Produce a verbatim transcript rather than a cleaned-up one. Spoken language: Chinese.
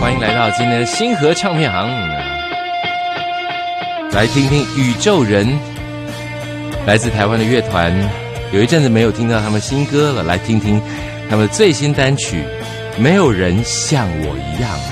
欢迎来到今天的星河唱片行，来听听宇宙人，来自台湾的乐团，有一阵子没有听到他们新歌了，来听听他们的最新单曲《没有人像我一样》。